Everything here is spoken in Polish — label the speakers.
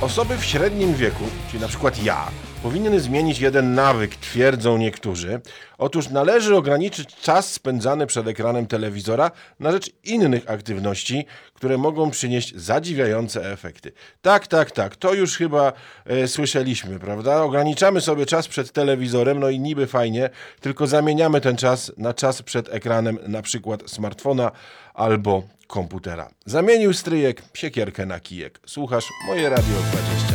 Speaker 1: Osoby w średnim wieku, czyli na przykład ja, powinny zmienić jeden nawyk, twierdzą niektórzy. Otóż należy ograniczyć czas spędzany przed ekranem telewizora na rzecz innych aktywności, które mogą przynieść zadziwiające efekty. Tak, to już chyba słyszeliśmy, prawda? Ograniczamy sobie czas przed telewizorem, no i niby fajnie, tylko zamieniamy ten czas na czas przed ekranem na przykład smartfona albo komputera. Zamienił stryjek siekierkę na kijek. Słuchasz Moje Radio 20.